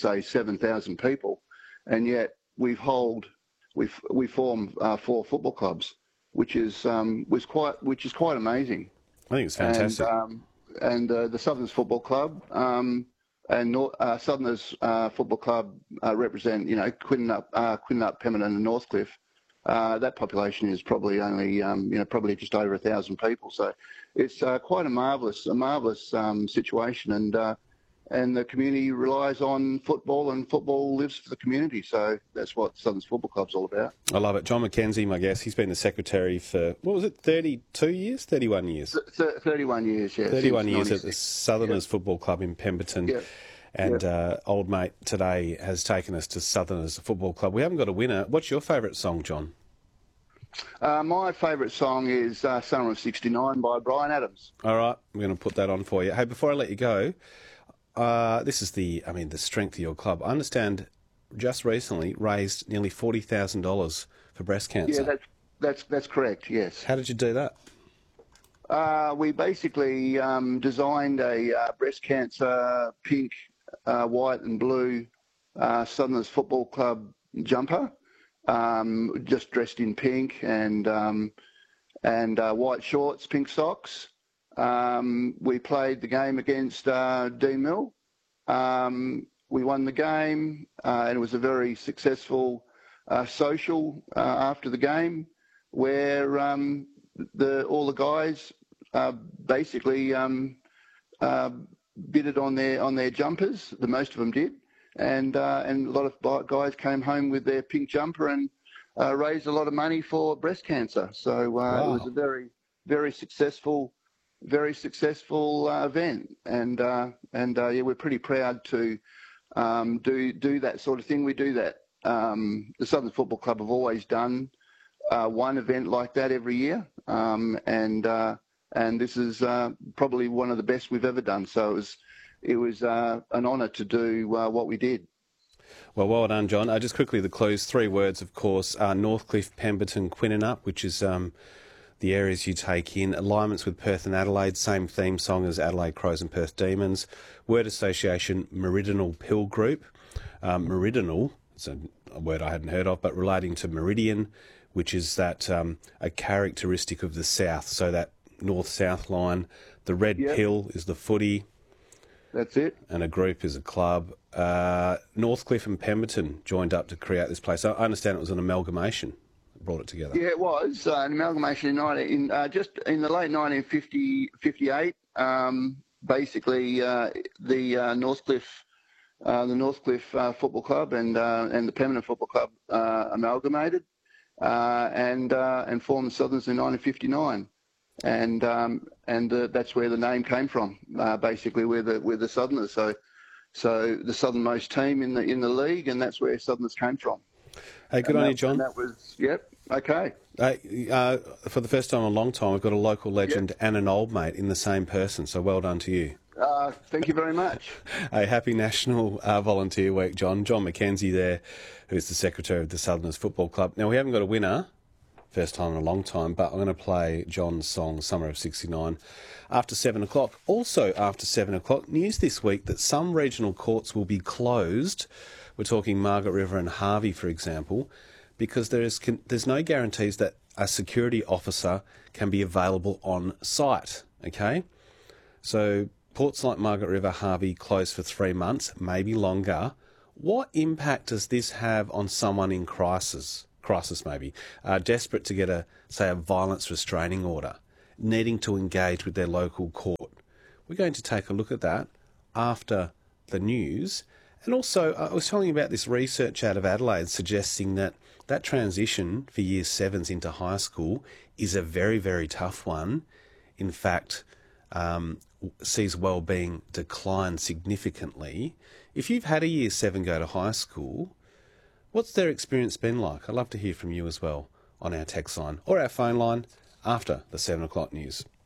say 7,000 people, and yet we form 4 football clubs, which is quite amazing. I think it's fantastic. And the Southerners Football Club and Southerners Football Club represent, Quinnup, Pemberton, and Northcliffe. That population is probably only, probably just over 1,000 people. So it's quite a marvellous situation, and the community relies on football, and football lives for the community. So that's what Southerners Football Club's all about. I love it. John McKenzie, my guest, he's been the secretary for, 32 years? 31 years? 31 years, yeah. 31 years at the Southerners Football Club in Pemberton. Yep. And old mate today has taken us to Southerners Football Club. We haven't got a winner. What's your favourite song, John? My favourite song is Summer of '69 by Bryan Adams. All right, I'm going to put that on for you. Hey, before I let you go, this is the strength of your club. I understand just recently raised nearly $40,000 for breast cancer. Yeah, that's correct, yes. How did you do that? We basically designed a breast cancer pink, white and blue Southerners Football Club jumper, just dressed in pink and white shorts, pink socks. We played the game against Dean Mill. We won the game, and it was a very successful social after the game, where all the guys basically bidded on their jumpers. The most of them did, and a lot of guys came home with their pink jumper and raised a lot of money for breast cancer. So wow. It was a very, very successful event, and we're pretty proud to do that sort of thing. We do that. The Southern Football Club have always done one event like that every year, and this is probably one of the best we've ever done. So it was an honour to do what we did. Well done, John. Just quickly, the clues, 3 words, of course, Northcliffe, Pemberton, Quinnup, which is the areas you take in. Alignments with Perth and Adelaide, same theme song as Adelaide Crows and Perth Demons. Word association, Meridional Pill Group. Meridional, it's a word I hadn't heard of, but relating to meridian, which is that a characteristic of the south, so that north-south line. The red pill is the footy. That's it. And a group is a club. Northcliffe and Pemberton joined up to create this place. I understand it was an amalgamation that brought it together. Yeah, it was an amalgamation just in the late 1958. Basically, the Northcliffe Football Club and the Pemberton Football Club amalgamated and formed the Southerners in 1959. And that's where the name came from. Basically, we're the Southerners. So the southernmost team in the league, and that's where Southerners came from. Hey, good on you, John. That was okay. For the first time in a long time, we've got a local legend and an old mate in the same person. So well done to you. Thank you very much. Hey, happy National Volunteer Week, John. John McKenzie there, who's the secretary of the Southerners Football Club. Now, we haven't got a winner. First time in a long time, but I'm going to play John's song, Summer of '69, after 7 o'clock. Also after 7 o'clock, news this week that some regional courts will be closed. We're talking Margaret River and Harvey, for example, because there's no guarantees that a security officer can be available on site, okay? So ports like Margaret River, Harvey closed for 3 months, maybe longer. What impact does this have on someone in crisis maybe, desperate to get a violence restraining order, needing to engage with their local court? We're going to take a look at that after the news. And also, I was telling you about this research out of Adelaide suggesting that transition for Year 7s into high school is a very, very tough one. In fact, sees wellbeing decline significantly. If you've had a Year 7 go to high school, what's their experience been like? I'd love to hear from you as well on our text line or our phone line after the 7 o'clock news.